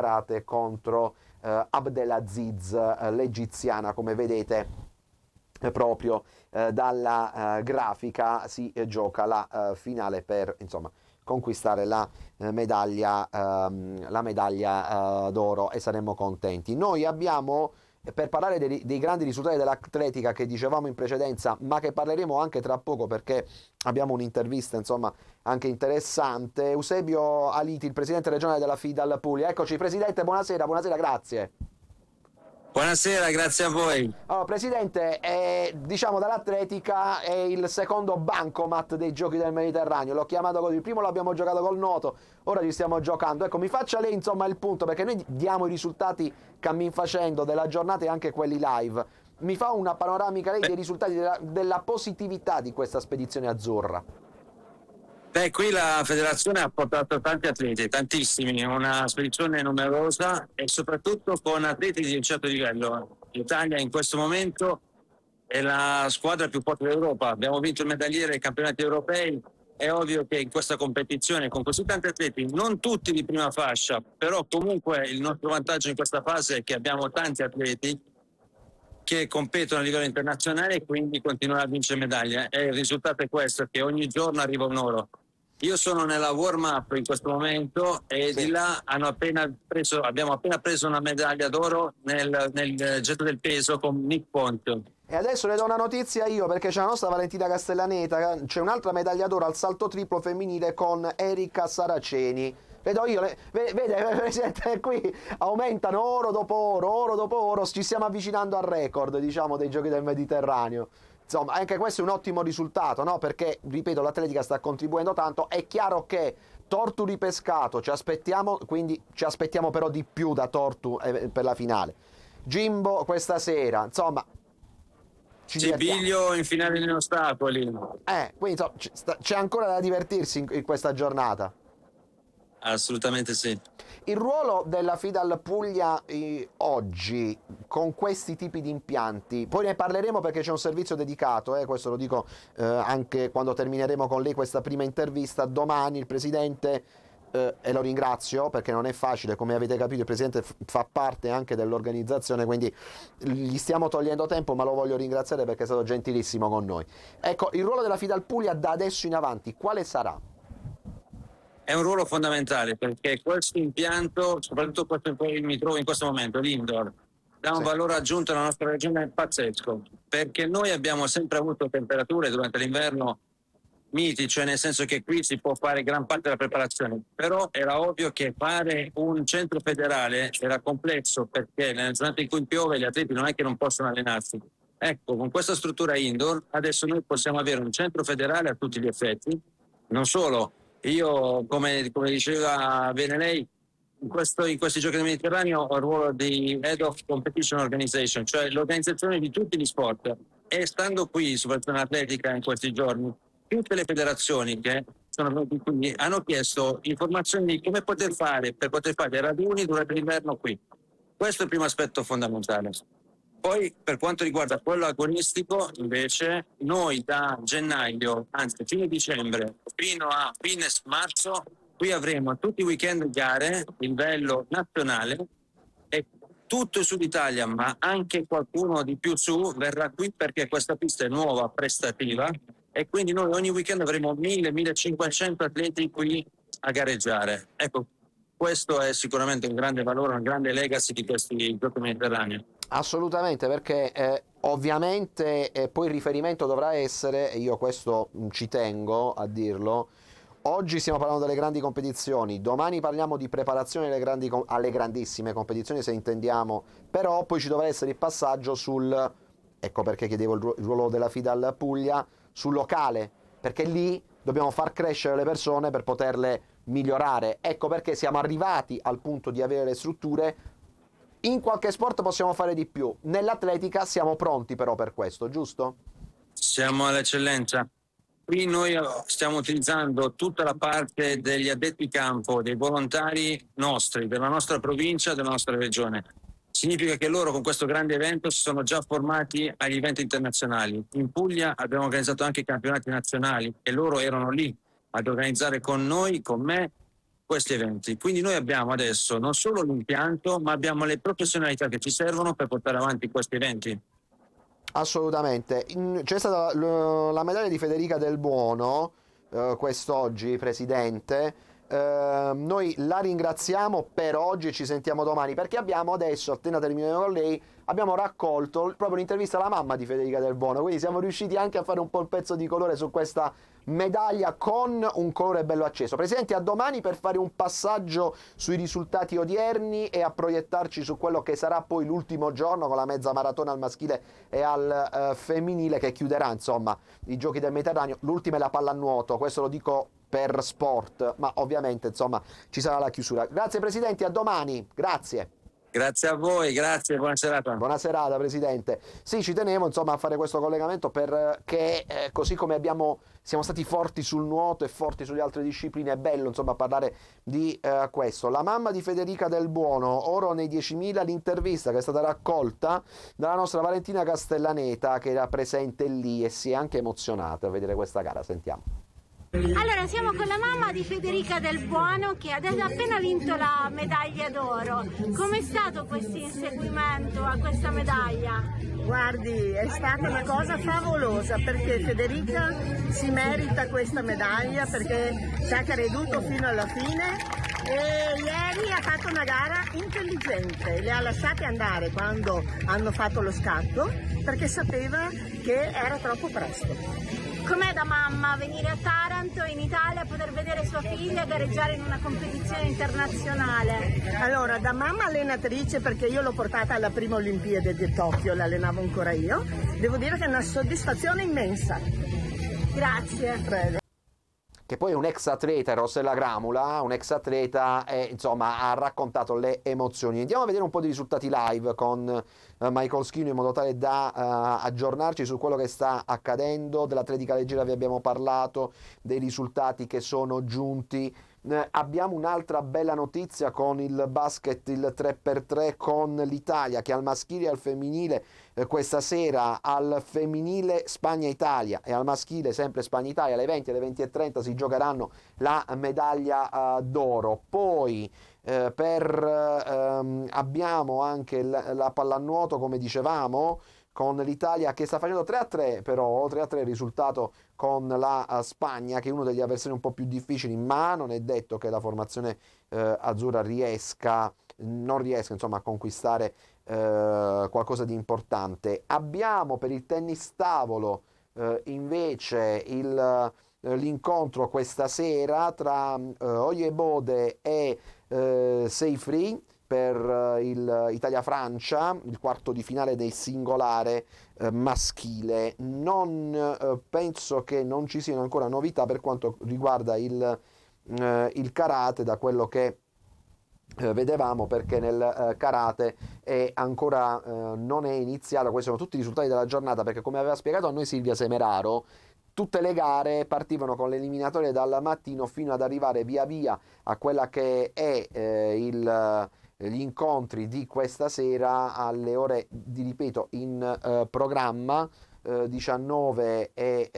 karate contro Abdelaziz, l'egiziana, come vedete. Proprio dalla grafica si gioca la finale per insomma conquistare la medaglia d'oro, e saremmo contenti. Noi abbiamo, per parlare dei grandi risultati dell'atletica che dicevamo in precedenza, ma che parleremo anche tra poco perché abbiamo un'intervista insomma anche interessante, Eusebio Aliti, il presidente regionale della FIDAL Puglia. Eccoci presidente, buonasera, grazie. Buonasera, grazie a voi. Allora, Presidente, diciamo dall'atletica è il secondo bancomat dei giochi del Mediterraneo, l'ho chiamato così, il primo l'abbiamo giocato col nuoto, ora ci stiamo giocando. Ecco, mi faccia lei insomma il punto, perché noi diamo i risultati cammin facendo della giornata e anche quelli live. Mi fa una panoramica lei dei risultati della positività di questa spedizione azzurra? Beh, qui la federazione ha portato tanti atleti, tantissimi, una spedizione numerosa e soprattutto con atleti di un certo livello. L'Italia in questo momento è la squadra più forte d'Europa, abbiamo vinto il medagliere ai campionati europei. È ovvio che in questa competizione con così tanti atleti, non tutti di prima fascia, però comunque il nostro vantaggio in questa fase è che abbiamo tanti atleti che competono a livello internazionale e quindi continuano a vincere medaglie. E il risultato è questo, che ogni giorno arriva un oro. Io sono nella warm-up in questo momento e Sì. di là abbiamo appena preso una medaglia d'oro nel getto del peso con Nick Pont. E adesso le do una notizia io, perché c'è la nostra Valentina Castellaneta, c'è un'altra medaglia d'oro al salto triplo femminile con Erika Saraceni. Le do io, vede Presidente, qui aumentano oro dopo oro, ci stiamo avvicinando al record, diciamo, dei giochi del Mediterraneo. Insomma, anche questo è un ottimo risultato, no? Perché, ripeto, l'atletica sta contribuendo tanto. È chiaro che Tortu ripescato, ci aspettiamo però di più da Tortu per la finale. Jimbo questa sera, insomma, ci divertiamo. Cibiglio in finale negli ostacoli. Quindi insomma, c'è ancora da divertirsi in questa giornata. Assolutamente sì. Il ruolo della FIDAL Puglia oggi con questi tipi di impianti, poi ne parleremo perché c'è un servizio dedicato, questo lo dico anche quando termineremo con lei questa prima intervista. Domani il Presidente, e lo ringrazio perché non è facile, come avete capito il Presidente fa parte anche dell'organizzazione, quindi gli stiamo togliendo tempo, ma lo voglio ringraziare perché è stato gentilissimo con noi. Ecco, il ruolo della FIDAL Puglia da adesso in avanti quale sarà? È un ruolo fondamentale perché questo impianto, soprattutto questo in cui mi trovo in questo momento, l'indoor, dà un Sì. valore aggiunto alla nostra regione pazzesco, perché noi abbiamo sempre avuto temperature durante l'inverno miti, cioè nel senso che qui si può fare gran parte della preparazione, però era ovvio che fare un centro federale era complesso perché nelle giornate in cui piove gli atleti non è che non possono allenarsi. Ecco, con questa struttura indoor adesso noi possiamo avere un centro federale a tutti gli effetti, non solo. Io, come diceva bene lei, in questi giochi del Mediterraneo ho il ruolo di Head of Competition Organization, cioè l'organizzazione di tutti gli sport. E stando qui, soprattutto in atletica in questi giorni, tutte le federazioni che sono venute qui hanno chiesto informazioni di come poter fare per poter fare dei raduni durante l'inverno qui. Questo è il primo aspetto fondamentale. Poi per quanto riguarda quello agonistico, invece, noi da gennaio, anzi fine dicembre, fino a fine marzo, qui avremo tutti i weekend gare a livello nazionale e tutto il Sud Italia, ma anche qualcuno di più su, verrà qui perché questa pista è nuova, prestativa, e quindi noi ogni weekend avremo 1000-1500 atleti qui a gareggiare. Ecco, questo è sicuramente un grande valore, un grande legacy di questi giochi mediterranei. Assolutamente, perché ovviamente poi il riferimento dovrà essere, e io questo ci tengo a dirlo, oggi stiamo parlando delle grandi competizioni, domani parliamo di preparazione alle grandissime competizioni se intendiamo, però poi ci dovrà essere il passaggio ecco perché chiedevo il ruolo della FIDAL Puglia, sul locale, perché lì dobbiamo far crescere le persone per poterle migliorare, ecco perché siamo arrivati al punto di avere le strutture. In qualche sport possiamo fare di più, nell'atletica siamo pronti però per questo, giusto? Siamo all'eccellenza. Qui noi stiamo utilizzando tutta la parte degli addetti campo, dei volontari nostri, della nostra provincia, della nostra regione. Significa che loro con questo grande evento si sono già formati agli eventi internazionali. In Puglia abbiamo organizzato anche i campionati nazionali e loro erano lì ad organizzare con noi, con me, questi eventi. Quindi noi abbiamo adesso non solo l'impianto, ma abbiamo le professionalità che ci servono per portare avanti questi eventi. Assolutamente. C'è stata la medaglia di Federica Del Buono quest'oggi, Presidente. Noi la ringraziamo per oggi e ci sentiamo domani perché abbiamo adesso, appena terminato con lei, abbiamo raccolto proprio un'intervista alla mamma di Federica Del Buono, quindi siamo riusciti anche a fare un po' il pezzo di colore su questa medaglia con un colore bello acceso. Presidente, a domani per fare un passaggio sui risultati odierni e a proiettarci su quello che sarà poi l'ultimo giorno con la mezza maratona al maschile e al femminile che chiuderà insomma i giochi del Mediterraneo. L'ultima è la pallanuoto, questo lo dico per sport, ma ovviamente insomma ci sarà la chiusura. Grazie Presidente, a domani, grazie. Grazie a voi, grazie, buona serata. Buona serata Presidente. Sì, ci tenevo insomma a fare questo collegamento perché così come siamo stati forti sul nuoto e forti sulle altre discipline, è bello insomma parlare di questo. La mamma di Federica Del Buono, oro nei 10.000, l'intervista che è stata raccolta dalla nostra Valentina Castellaneta che era presente lì e si è anche emozionata a vedere questa gara, sentiamo. Allora, siamo con la mamma di Federica Del Buono che ha appena vinto la medaglia d'oro. Com'è stato questo inseguimento a questa medaglia? Guardi, è stata una cosa favolosa perché Federica si merita questa medaglia perché ci ha creduto fino alla fine e ieri ha fatto una gara intelligente, le ha lasciate andare quando hanno fatto lo scatto perché sapeva che era troppo presto. Com'è da mamma venire a Taranto, in Italia, a poter vedere sua figlia gareggiare in una competizione internazionale? Allora, da mamma allenatrice, perché io l'ho portata alla prima Olimpiade di Tokyo, l'allenavo ancora io, devo dire che è una soddisfazione immensa. Grazie. Prego. Che poi è un ex atleta, Rossella Gramula, un ex atleta e insomma ha raccontato le emozioni. Andiamo a vedere un po' di risultati live con Michael Schino in modo tale da aggiornarci su quello che sta accadendo. Dell'atletica leggera vi abbiamo parlato, dei risultati che sono giunti. Abbiamo un'altra bella notizia con il basket, il 3x3 con l'Italia che al maschile e al femminile questa sera, al femminile Spagna-Italia e al maschile sempre Spagna-Italia alle 20 alle 20:30 si giocheranno la medaglia d'oro. Poi abbiamo anche la pallanuoto come dicevamo con l'Italia che sta facendo 3-3, però 3-3 il risultato con la Spagna che è uno degli avversari un po' più difficili, ma non è detto che la formazione azzurra non riesca insomma a conquistare qualcosa di importante. Abbiamo per il tennis tavolo invece l'incontro questa sera tra Oyebode e Seyfried per il Italia-Francia, il quarto di finale del singolare maschile. Penso che non ci siano ancora novità per quanto riguarda il karate, da quello che vedevamo, perché nel karate è ancora non è iniziato. Questi sono tutti i risultati della giornata, perché come aveva spiegato a noi Silvia Semeraro, tutte le gare partivano con le eliminatorie dal mattino fino ad arrivare via via a quella che è gli incontri di questa sera alle ore, ripeto, in programma 19 e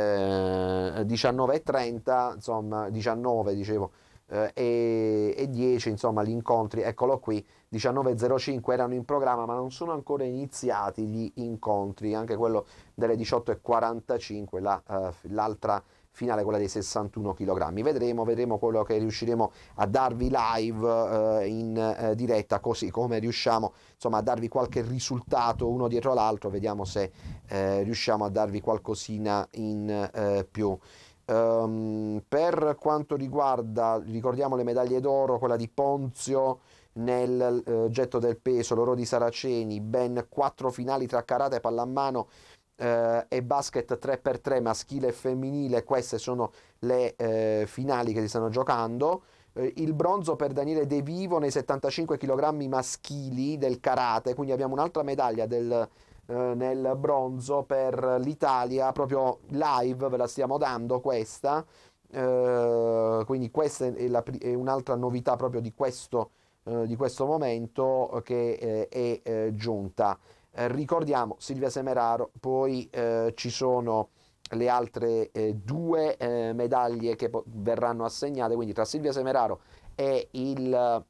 19:30, insomma 19 dicevo e 10 insomma gli incontri, eccolo qui, 19:05 erano in programma ma non sono ancora iniziati gli incontri, anche quello delle 18:45, l'altra finale, quella dei 61 kg. Vedremo quello che riusciremo a darvi live in diretta, così come riusciamo insomma a darvi qualche risultato uno dietro l'altro, vediamo se riusciamo a darvi qualcosina in più. Per quanto riguarda, ricordiamo le medaglie d'oro, quella di Ponzio nel getto del peso, l'oro di Saraceni, ben 4 finali tra karate, pallamano e basket 3x3 maschile e femminile. Queste sono le finali che si stanno giocando. Il bronzo per Daniele De Vivo nei 75 kg maschili del karate, quindi abbiamo un'altra medaglia nel bronzo per l'Italia, proprio live ve la stiamo dando questa, quindi questa è un'altra novità proprio di questo momento che è giunta. Ricordiamo Silvia Semeraro, poi ci sono le altre due medaglie che verranno assegnate, quindi tra Silvia Semeraro e il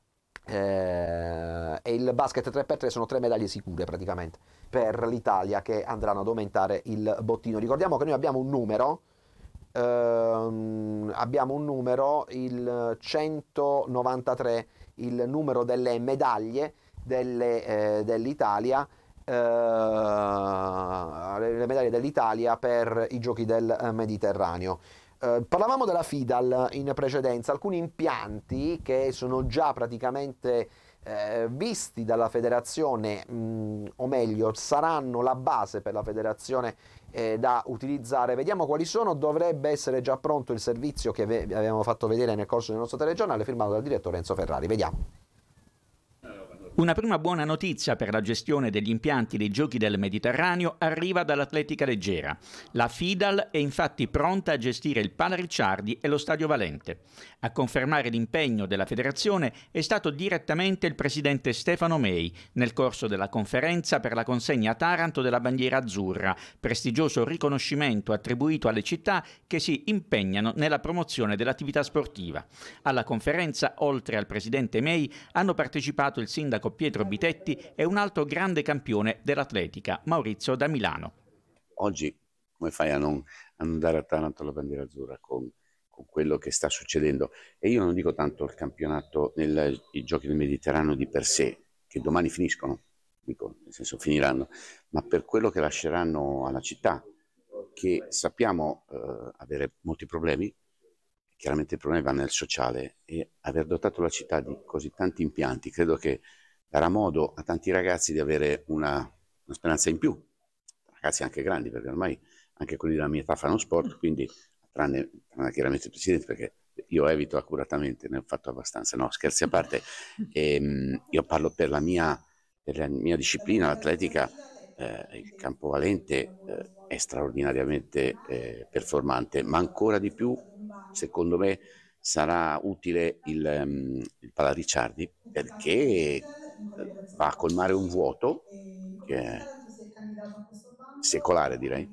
basket 3x3 sono 3 medaglie sicure praticamente per l'Italia che andranno ad aumentare il bottino. Ricordiamo che noi abbiamo un numero, il 193, il numero delle medaglie dell'Italia, le medaglie dell'Italia per i giochi del Mediterraneo. Parlavamo della FIDAL in precedenza, alcuni impianti che sono già praticamente visti dalla federazione, o meglio saranno la base per la federazione da utilizzare. Vediamo quali sono. Dovrebbe essere già pronto il servizio che abbiamo fatto vedere nel corso del nostro telegiornale, firmato dal direttore Enzo Ferrari. Vediamo. Una prima buona notizia per la gestione degli impianti dei Giochi del Mediterraneo arriva dall'atletica leggera. La FIDAL è infatti pronta a gestire il Pala Ricciardi e lo Stadio Valente. A confermare l'impegno della federazione è stato direttamente il presidente Stefano Mei nel corso della conferenza per la consegna a Taranto della bandiera azzurra, prestigioso riconoscimento attribuito alle città che si impegnano nella promozione dell'attività sportiva. Alla conferenza, oltre al presidente Mei, hanno partecipato il sindaco Pietro Bitetti e un altro grande campione dell'atletica, Maurizio da Milano. Oggi come fai a non dare a Taranto la bandiera azzurra con quello che sta succedendo? E io non dico tanto il campionato, i Giochi del Mediterraneo di per sé, che domani finiscono, dico, nel senso finiranno, ma per quello che lasceranno alla città, che sappiamo avere molti problemi. Chiaramente il problema va nel sociale, e aver dotato la città di così tanti impianti credo che darà modo a tanti ragazzi di avere una speranza in più, ragazzi anche grandi, perché ormai anche quelli della mia età fanno sport, quindi tranne chiaramente il presidente, perché io evito accuratamente, ne ho fatto abbastanza, no, scherzi a parte. Io parlo per la mia disciplina, l'atletica. Il campo Valente è straordinariamente performante, ma ancora di più secondo me sarà utile il Pala Ricciardi, perché va a colmare un vuoto che è secolare, direi,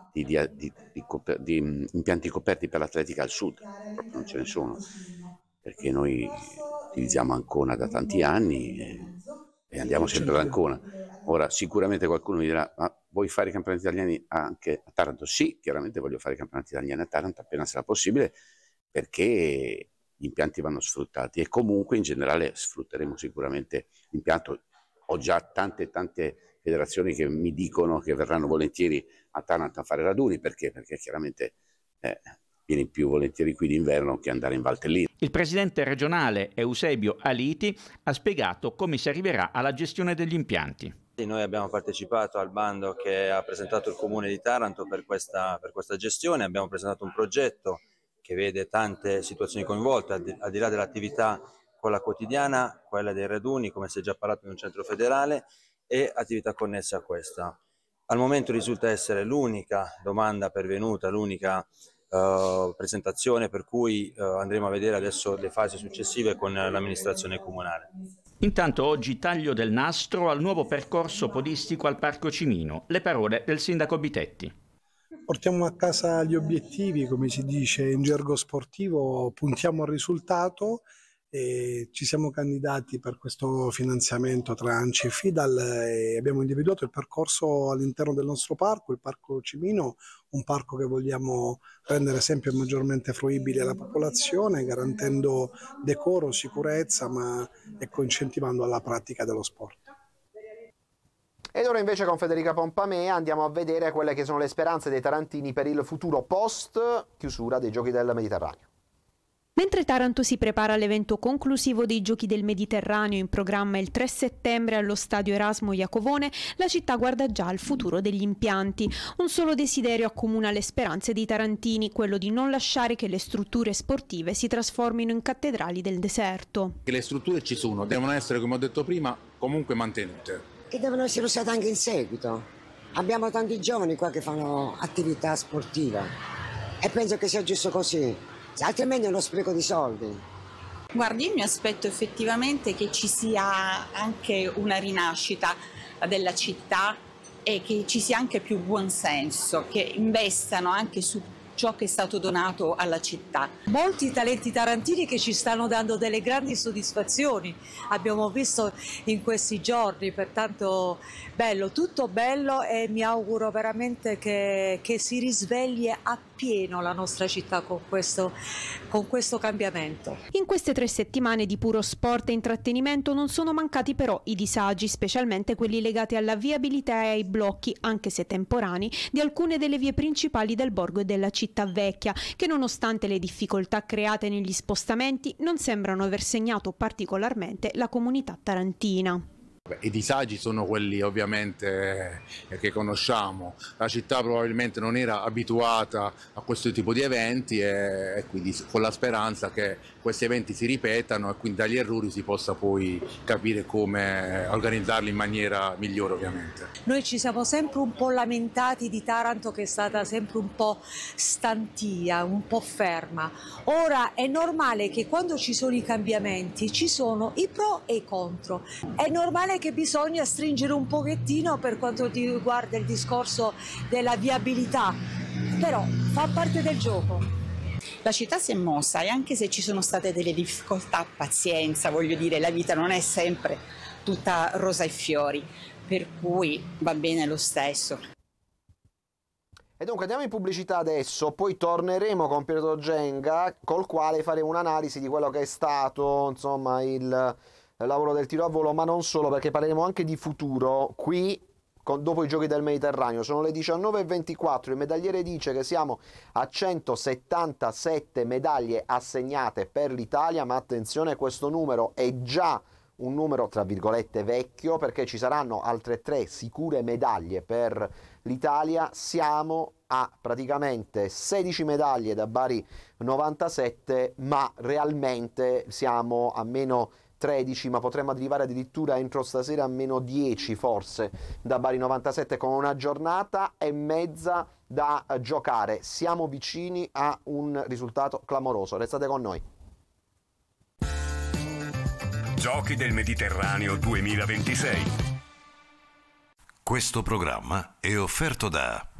di impianti coperti per l'atletica al sud. Proprio non ce ne sono, perché noi utilizziamo Ancona da tanti anni e andiamo sempre ad Ancona. Ora sicuramente qualcuno mi dirà: ma vuoi fare i campionati italiani anche a Taranto? Sì, chiaramente voglio fare i campionati italiani a Taranto appena sarà possibile, perché gli impianti vanno sfruttati, e comunque in generale sfrutteremo sicuramente l'impianto. Ho già tante federazioni che mi dicono che verranno volentieri a Taranto a fare raduni, perché chiaramente vieni più volentieri qui d'inverno che andare in Valtellina. Il presidente regionale Eusebio Aliti ha spiegato come si arriverà alla gestione degli impianti. Noi abbiamo partecipato al bando che ha presentato il Comune di Taranto per questa gestione. Abbiamo presentato un progetto che vede tante situazioni coinvolte, al di là dell'attività quella quotidiana, quella dei raduni, come si è già parlato in un centro federale, e attività connesse a questa. Al momento risulta essere l'unica domanda pervenuta, l'unica presentazione, per cui andremo a vedere adesso le fasi successive con l'amministrazione comunale. Intanto oggi taglio del nastro al nuovo percorso podistico al Parco Cimino. Le parole del sindaco Bitetti. Portiamo a casa gli obiettivi, come si dice in gergo sportivo, puntiamo al risultato e ci siamo candidati per questo finanziamento tra ANCI e FIDAL e abbiamo individuato il percorso all'interno del nostro parco, il Parco Cimino, un parco che vogliamo rendere sempre maggiormente fruibile alla popolazione, garantendo decoro, sicurezza, ma incentivando alla pratica dello sport. Ed ora invece con Federica Pompamea andiamo a vedere quelle che sono le speranze dei tarantini per il futuro post chiusura dei Giochi del Mediterraneo. Mentre Taranto si prepara all'evento conclusivo dei Giochi del Mediterraneo in programma il 3 settembre allo stadio Erasmo Iacovone, la città guarda già al futuro degli impianti. Un solo desiderio accomuna le speranze dei tarantini, quello di non lasciare che le strutture sportive si trasformino in cattedrali del deserto. Le strutture ci sono, devono essere, come ho detto prima, comunque mantenute. E devono essere usate anche in seguito. Abbiamo tanti giovani qua che fanno attività sportiva e penso che sia giusto così. Altrimenti è uno spreco di soldi. Guardi, io mi aspetto effettivamente che ci sia anche una rinascita della città e che ci sia anche più buonsenso, che investano anche su ciò che è stato donato alla città. Molti talenti tarantini che ci stanno dando delle grandi soddisfazioni, abbiamo visto in questi giorni, pertanto bello, tutto bello, e mi auguro veramente che si risvegli appieno la nostra città con questo cambiamento. In queste 3 settimane di puro sport e intrattenimento non sono mancati però i disagi, specialmente quelli legati alla viabilità e ai blocchi, anche se temporanei, di alcune delle vie principali del borgo e della città vecchia, che nonostante le difficoltà create negli spostamenti non sembrano aver segnato particolarmente la comunità tarantina. I disagi sono quelli ovviamente che conosciamo, la città probabilmente non era abituata a questo tipo di eventi e quindi con la speranza che questi eventi si ripetano e quindi dagli errori si possa poi capire come organizzarli in maniera migliore ovviamente. Noi ci siamo sempre un po' lamentati di Taranto, che è stata sempre un po' stantia, un po' ferma. Ora è normale che quando ci sono i cambiamenti ci sono i pro e i contro. È normale che bisogna stringere un pochettino per quanto riguarda il discorso della viabilità, però fa parte del gioco. La città si è mossa e anche se ci sono state delle difficoltà, pazienza, voglio dire, la vita non è sempre tutta rosa e fiori, per cui va bene lo stesso. E dunque andiamo in pubblicità adesso, poi torneremo con Pietro Genga, col quale faremo un'analisi di quello che è stato, insomma, il lavoro del tiro a volo, ma non solo, perché parleremo anche di futuro qui dopo i Giochi del Mediterraneo. Sono le 19:24, il medagliere dice che siamo a 177 medaglie assegnate per l'Italia, ma attenzione, questo numero è già un numero tra virgolette vecchio, perché ci saranno altre 3 sicure medaglie per l'Italia. Siamo a praticamente 16 medaglie da Bari 97, ma realmente siamo a meno 13, ma potremmo arrivare addirittura entro stasera a meno 10 forse da Bari 97, con una giornata e mezza da giocare. Siamo vicini a un risultato clamoroso. Restate con noi. Giochi del Mediterraneo 2026. Questo programma è offerto da